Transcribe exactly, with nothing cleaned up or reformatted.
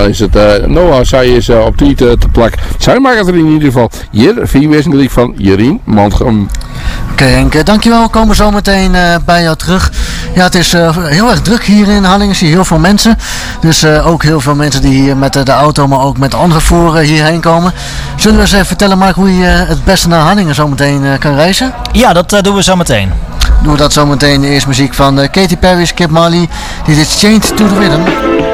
dan is het, uh, Noah, zij is uh, op die te, te plak. Zij maakt het er in ieder geval hier, vierwezenlijk van Jerien Mantrum. Oké okay, Henk, uh, dankjewel. We komen zo meteen uh, bij jou terug. Ja, het is uh, heel erg druk hier in Hallingen. Ik zie heel veel mensen. Dus uh, ook heel veel mensen die hier met uh, de auto, maar ook met andere voeren hierheen komen. Zullen we eens even vertellen, Mark, hoe je uh, het beste naar Hallingen zo meteen uh, kan reizen? Ja, dat uh, doen we zo meteen. Doen we dat zo meteen. Eerst muziek van uh, Katy Perry's Kid Marley. Dit is Chained to the Rhythm.